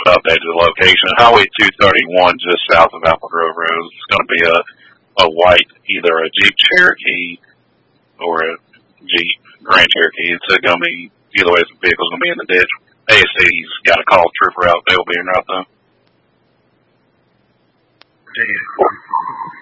update to the location. Highway 231, just south of Apple Grove Road, is going to be a white, either a Jeep Cherokee or a Jeep Grand Cherokee. It's going to be, either way, the vehicle's going to be in the ditch. ASC's got a call trooper out. They'll be in right there.